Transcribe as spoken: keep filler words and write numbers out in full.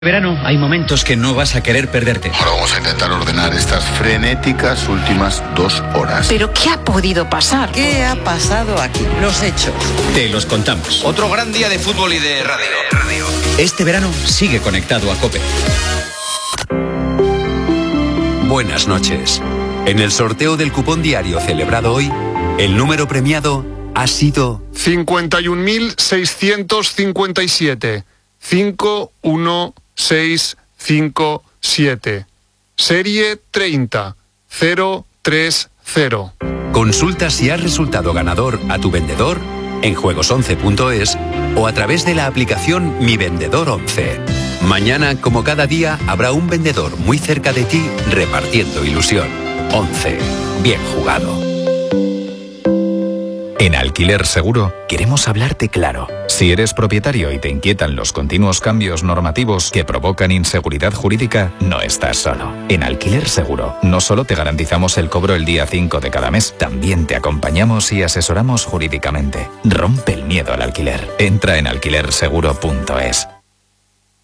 Verano, hay momentos que no vas a querer perderte. Ahora vamos a intentar ordenar estas frenéticas últimas dos horas. ¿Pero qué ha podido pasar? ¿Qué ha pasado aquí? Los hechos. Te los contamos. Otro gran día de fútbol y de radio. Este verano sigue conectado a COPE. Buenas noches. En el sorteo del cupón diario celebrado hoy, el número premiado ha sido cincuenta y un mil seiscientos cincuenta y siete. cinco uno seis cinco siete. Serie treinta cero tres cero. Consulta si has resultado ganador a tu vendedor en juegos once punto es o a través de la aplicación Mi Vendedor once. Mañana, como cada día, habrá un vendedor muy cerca de ti repartiendo ilusión. once. Bien jugado. En Alquiler Seguro queremos hablarte claro. Si eres propietario y te inquietan los continuos cambios normativos que provocan inseguridad jurídica, no estás solo. En Alquiler Seguro no solo te garantizamos el cobro el día cinco de cada mes, también te acompañamos y asesoramos jurídicamente. Rompe el miedo al alquiler. Entra en alquiler seguro punto es.